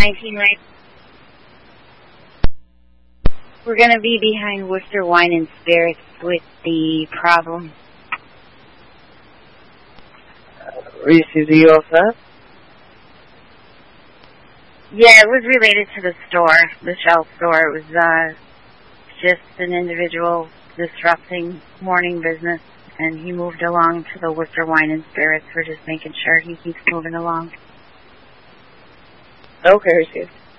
19 right. We're going to be behind Worcester Wine and Spirits with the problem. Reese, are you all set? Yeah, it was related to the store, the Shell store. It was just an individual disrupting morning business, and he moved along to the Worcester Wine and Spirits. We're just making sure he keeps moving along. Okay, received.